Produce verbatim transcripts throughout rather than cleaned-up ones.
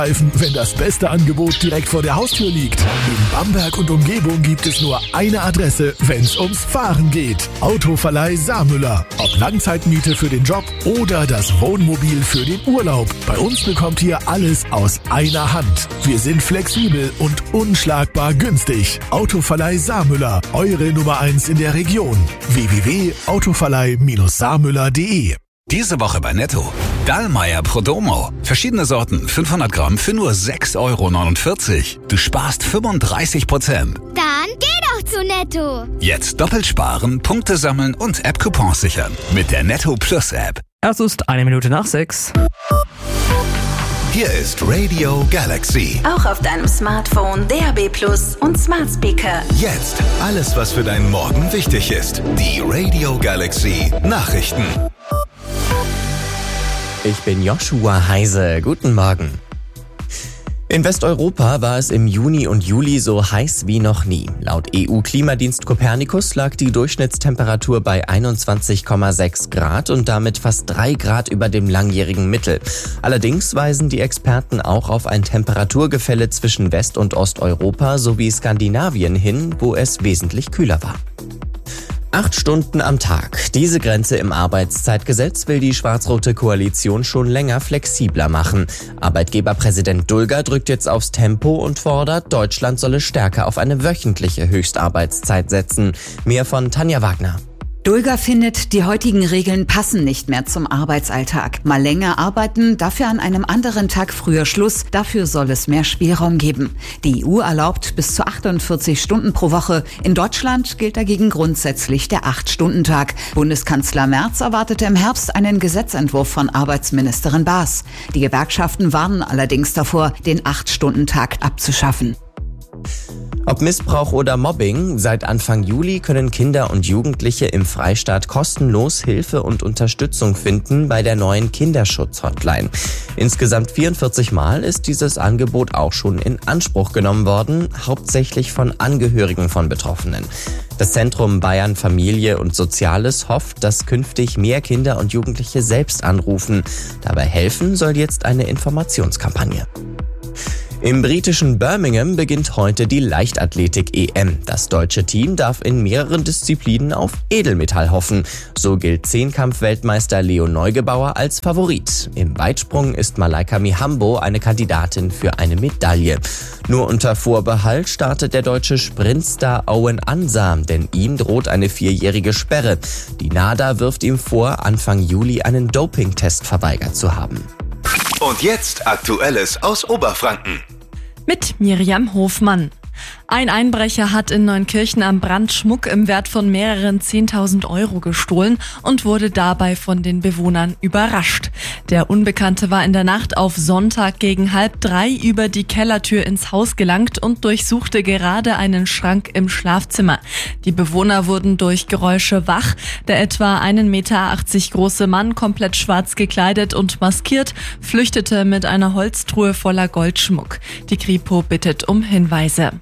wenn das beste Angebot direkt vor der Haustür liegt. In Bamberg und Umgebung gibt es nur eine Adresse, wenn es ums Fahren geht. Autoverleih Saarmüller. Ob Langzeitmiete für den Job oder das Wohnmobil für den Urlaub. Bei uns bekommt ihr alles aus einer Hand. Wir sind flexibel und unschlagbar günstig. Autoverleih Saarmüller. Eure Nummer eins in der Region. w w w punkt autoverleih saarmüller punkt de. Diese Woche bei Netto. Dallmayr Prodomo. Verschiedene Sorten, fünfhundert Gramm für nur sechs Euro neunundvierzig. Du sparst fünfunddreißig Prozent. Dann geh doch zu Netto. Jetzt doppelt sparen, Punkte sammeln und App-Coupons sichern. Mit der Netto Plus App. Es ist eine Minute nach sechs. Hier ist Radio Galaxy. Auch auf deinem Smartphone, D A B Plus und Smart Speaker. Jetzt alles, was für deinen Morgen wichtig ist. Die Radio Galaxy Nachrichten. Ich bin Joshua Heise. Guten Morgen. In Westeuropa war es im Juni und Juli so heiß wie noch nie. Laut E U-Klimadienst Copernicus lag die Durchschnittstemperatur bei einundzwanzig Komma sechs Grad und damit fast drei Grad über dem langjährigen Mittel. Allerdings weisen die Experten auch auf ein Temperaturgefälle zwischen West- und Osteuropa sowie Skandinavien hin, wo es wesentlich kühler war. Acht Stunden am Tag. Diese Grenze im Arbeitszeitgesetz will die schwarz-rote Koalition schon länger flexibler machen. Arbeitgeberpräsident Dulger drückt jetzt aufs Tempo und fordert, Deutschland solle stärker auf eine wöchentliche Höchstarbeitszeit setzen. Mehr von Tanja Wagner. Dulger findet, die heutigen Regeln passen nicht mehr zum Arbeitsalltag. Mal länger arbeiten, dafür an einem anderen Tag früher Schluss, dafür soll es mehr Spielraum geben. Die E U erlaubt bis zu achtundvierzig Stunden pro Woche. In Deutschland gilt dagegen grundsätzlich der acht-Stunden-Tag. Bundeskanzler Merz erwartete im Herbst einen Gesetzentwurf von Arbeitsministerin Baas. Die Gewerkschaften warnen allerdings davor, den acht-Stunden-Tag abzuschaffen. Ob Missbrauch oder Mobbing, seit Anfang Juli können Kinder und Jugendliche im Freistaat kostenlos Hilfe und Unterstützung finden bei der neuen Kinderschutz-Hotline. Insgesamt vierundvierzig Mal ist dieses Angebot auch schon in Anspruch genommen worden, hauptsächlich von Angehörigen von Betroffenen. Das Zentrum Bayern Familie und Soziales hofft, dass künftig mehr Kinder und Jugendliche selbst anrufen. Dabei helfen soll jetzt eine Informationskampagne. Im britischen Birmingham beginnt heute die Leichtathletik-E M. Das deutsche Team darf in mehreren Disziplinen auf Edelmetall hoffen. So gilt Zehnkampf-Weltmeister Leo Neugebauer als Favorit. Im Weitsprung ist Malaika Mihambo eine Kandidatin für eine Medaille. Nur unter Vorbehalt startet der deutsche Sprintstar Owen Ansah, denn ihm droht eine vierjährige Sperre. Die NADA wirft ihm vor, Anfang Juli einen Dopingtest verweigert zu haben. Und jetzt Aktuelles aus Oberfranken. Mit Miriam Hofmann. Ein Einbrecher hat in Neunkirchen am Brand Schmuck im Wert von mehreren zehntausend Euro gestohlen und wurde dabei von den Bewohnern überrascht. Der Unbekannte war in der Nacht auf Sonntag gegen halb drei über die Kellertür ins Haus gelangt und durchsuchte gerade einen Schrank im Schlafzimmer. Die Bewohner wurden durch Geräusche wach. Der etwa einen Meter achtzig große Mann, komplett schwarz gekleidet und maskiert, flüchtete mit einer Holztruhe voller Goldschmuck. Die Kripo bittet um Hinweise.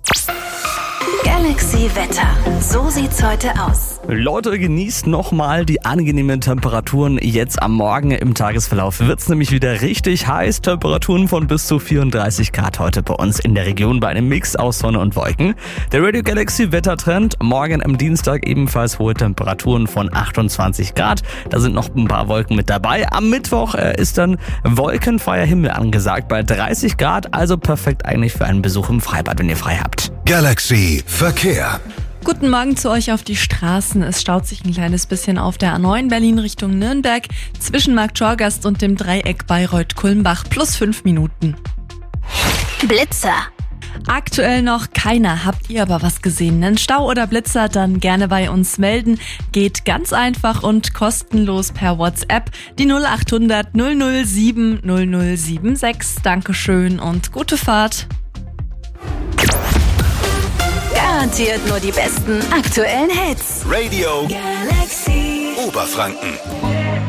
Galaxy Wetter. So sieht's heute aus. Leute, genießt nochmal die angenehmen Temperaturen. Jetzt am Morgen im Tagesverlauf wird's nämlich wieder richtig heiß. Temperaturen von bis zu vierunddreißig Grad heute bei uns in der Region bei einem Mix aus Sonne und Wolken. Der Radio Galaxy Wettertrend. Morgen am Dienstag ebenfalls hohe Temperaturen von achtundzwanzig Grad. Da sind noch ein paar Wolken mit dabei. Am Mittwoch äh, ist dann wolkenfreier Himmel angesagt bei dreißig Grad. Also perfekt eigentlich für einen Besuch im Freibad, wenn ihr frei habt. Galaxy Verkehr. Guten Morgen zu euch auf die Straßen. Es staut sich ein kleines bisschen auf der A neun Berlin Richtung Nürnberg zwischen Marktschorgast und dem Dreieck Bayreuth-Kulmbach plus fünf Minuten. Blitzer. Aktuell noch keiner. Habt ihr aber was gesehen? Einen Stau oder Blitzer? Dann gerne bei uns melden. Geht ganz einfach und kostenlos per WhatsApp. Die null acht hundert null null sieben null null sieben sechs. Dankeschön und gute Fahrt. Garantiert nur die besten aktuellen Hits. Radio Galaxy Oberfranken.